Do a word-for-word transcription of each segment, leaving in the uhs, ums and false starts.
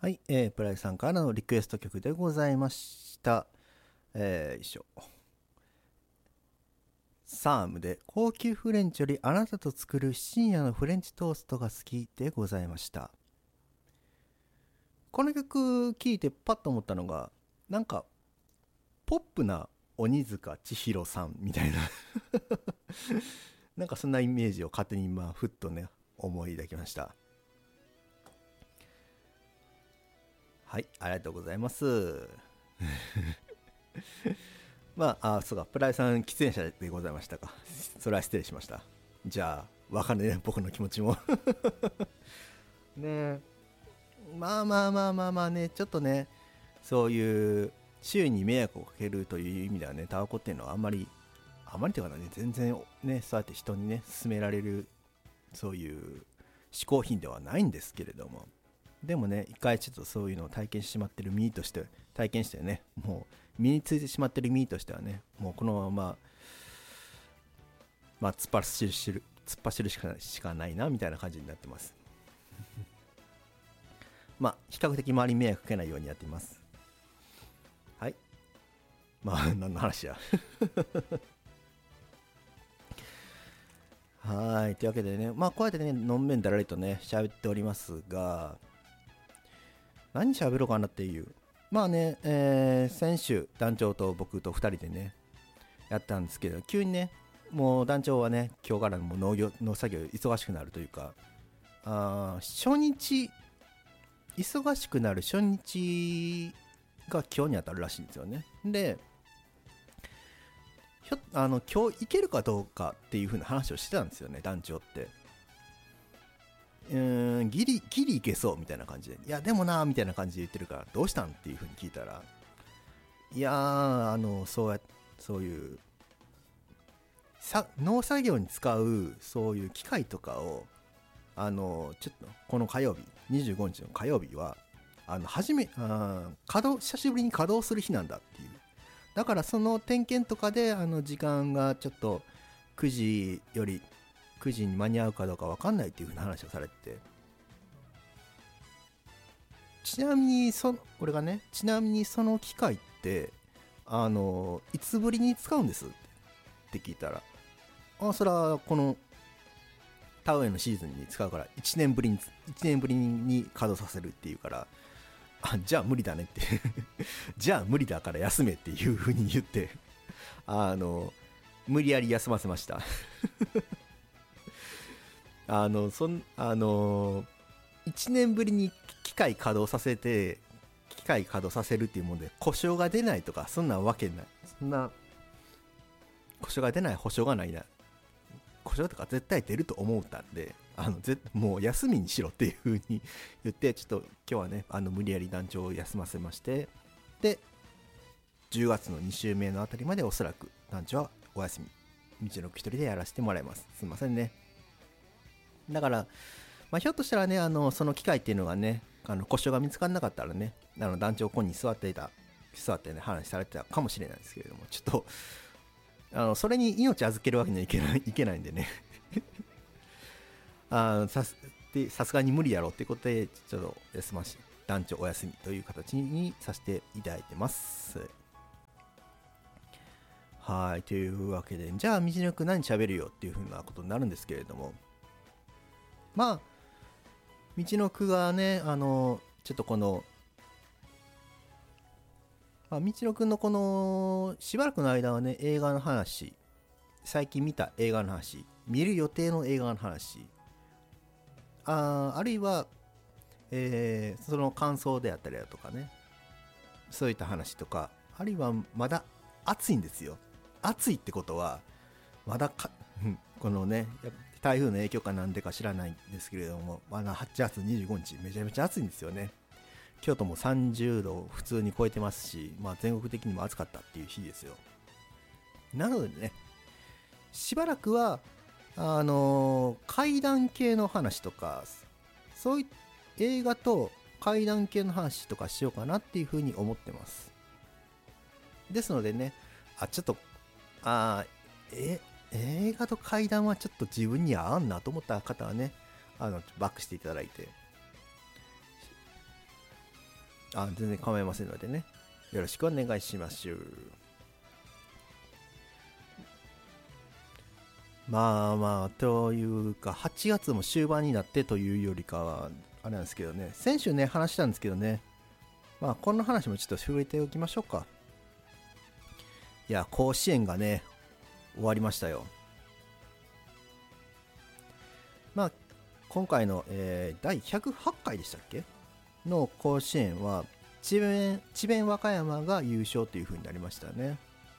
はい、えー、プライさんからのリクエスト曲でございました。えー、よいしょ。サームで高級フレンチよりあなたと作る深夜のフレンチトーストが好きでございました。この曲聴いてパッと思ったのが、なんかポップな鬼塚千尋さんみたいななんかそんなイメージを勝手に今ふっとね思い抱きました。はい、ありがとうございます。まあ、あ、そうか、プライさん喫煙者でございましたか。それは失礼しました。じゃあ、わかるね、僕の気持ちもねえ、まあまあまあまあまあね、ちょっとね、そういう周囲に迷惑をかけるという意味ではね、タバコっていうのはあんまり、あんまりというかね、全然ね、そうやって人にね、勧められる、そういう嗜好品ではないんですけれども、でもね、一回ちょっとそういうのを体験してしまってる身として、体験してね、もう身についてしまってる身としてはね、もうこのまま、まあ、突っ走るしる突っ走るしかないしかないなみたいな感じになってます。まあ比較的周りに迷惑かけないようにやっています。はい、まあ何の話やはいというわけでね、まあこうやってねのんべんだらりとね喋っておりますが、何喋ろうかなっていう、まあね、えー、先週団長と僕とふたりでねやったんですけど、急にねもう団長はね今日からもう農業農作業忙しくなるというか、あ初日忙しくなる初日が今日に当たるらしいんですよね。でひょあの今日行けるかどうかっていう風な話をしてたんですよね、団長って。うーんギリギリ行けそうみたいな感じで、いやでもなーみたいな感じで言ってるから、どうしたんっていう風に聞いたら、いやーあのそうやそういうさ農作業に使うそういう機械とかを、あのちょっとこの火曜日にじゅうごにちの火曜日はあの初めあ稼働久しぶりに稼働する日なんだっていう、だからその点検とかであの時間がちょっとくじよりくじに間に合うかどうか分かんないっていう風な話をされてて、ちなみにそ俺がねちなみにその機械ってあのいつぶりに使うんですって聞いたら、あそれはこの田植えのシーズンに使うからいちねんぶりにいちねんぶりに稼働させるっていうから、あじゃあ無理だねってじゃあ無理だから休めっていう風に言って、あの無理やり休ませましたあのそんあのいちねんぶりに機械稼働させて機械稼働させるっていうもので故障が出ないとかそんなわけない、そんな故障が出ない保証がないな、故障とか絶対出ると思ったんで、あのぜもう休みにしろっていう風に言って、ちょっと今日はねあの無理やり団長を休ませまして、でじゅうがつのに週目のあたりまでおそらく団長はお休み、道のく一人でやらせてもらいます。すいませんね。だから、まあ、ひょっとしたらねあのその機会っていうのがね、あの故障が見つからなかったらね、あの団長ここに座っていた座ってね話されてたかもしれないですけれども、ちょっとあのそれに命預けるわけにはいけないいけないんでねあさすさすがに無理やろっていうことでちょっと休まし団長お休みという形にさせていただいてます。はいというわけで、じゃあ道のく何喋るよっていう風なことになるんですけれども、まあ道のくがねあのちょっとこの、まあ、道のくんのこのしばらくの間はね映画の話、最近見た映画の話、見る予定の映画の話、ああるいは、えーその感想であったりだとかね、そういった話とか、あるいはまだ暑いんですよ。暑いってことはまだかこのね台風の影響かなんでか知らないんですけれども、まだはちがつにじゅうごにちめちゃめちゃ暑いんですよね。京都もさんじゅうどを普通に超えてますし、まあ、全国的にも暑かったっていう日ですよ。なのでね、しばらくはあのー怪談系の話とか、そういう映画と怪談系の話とかしようかなっていうふうに思ってます。ですのでね、あちょっとあえ映画と怪談はちょっと自分に合わんなと思った方はね、あのバックしていただいて、 あ、全然構いませんのでね、よろしくお願いします。まあまあ、というか、はちがつも終盤になってというよりかは、あれなんですけどね、先週ね、話したんですけどね、まあ、こんな話もちょっと触れておきましょうか。いや、甲子園がね、終わりましたよ。まあ、今回の、えー、だいひゃくはちかいでしたっけの甲子園は、智弁、智弁和歌山が優勝という風になりましたね。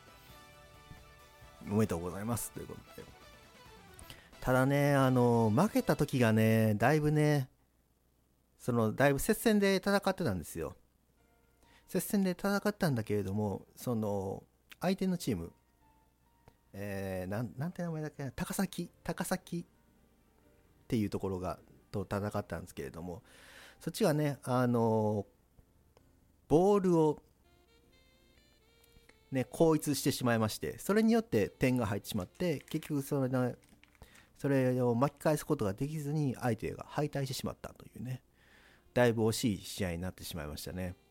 おめでとうございますということで。ただね、あの、負けた時がね、だいぶね、その、だいぶ接戦で戦ってたんですよ。接戦で戦ったんだけれども、その、相手のチーム、えー、なん、なんて名前だっけな、高崎、高崎っていうところが、と戦ったんですけれども、そっちがね、あの、ボールを、ね、後逸してしまいまして、それによって点が入ってしまって、結局それ、ね、それを巻き返すことができずに、相手が敗退してしまったというね、だいぶ惜しい試合になってしまいましたね。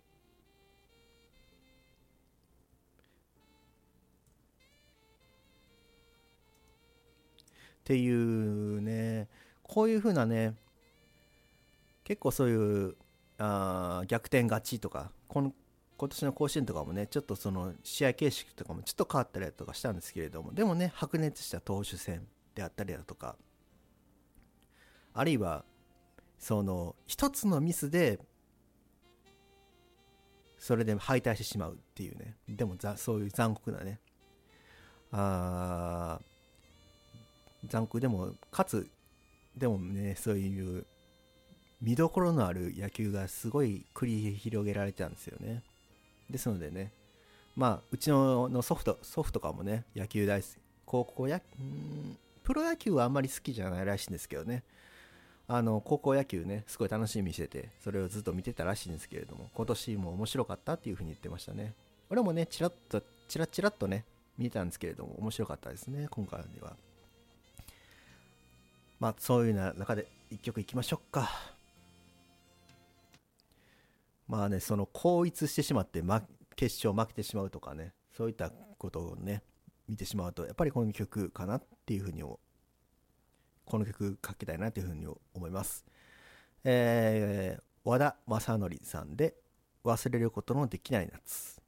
っていうね、こういう風なね、結構そういうあ逆転勝ちとか、この今年の甲子園とかもね、ちょっとその試合形式とかもちょっと変わったりとかしたんですけれども、でもね、白熱した投手戦であったりだとか、あるいはその一つのミスでそれで敗退してしまうっていうね、でもそういう残酷なね、あ残酷でもかつでもね、そういう見どころのある野球がすごい繰り広げられてたんですよね。ですのでね、まあうちのの祖父と祖父とかもね、野球大好き、高校やうんプロ野球はあんまり好きじゃないらしいんですけどね、あの高校野球ね、すごい楽しみにしてて、それをずっと見てたらしいんですけれども、今年も面白かったっていう風に言ってましたね。俺もね、チラッとチラチラッとね見てたんですけれども、面白かったですね、今回では。まあそういうな中で一曲いきましょうか。まあね、その後逸してしまって、ま、決勝負けてしまうとかね、そういったことをね、見てしまうと、やっぱりこの曲かなっていうふうに、この曲かけたいなというふうに思います。えー、和田正則さんで、忘れることのできない夏。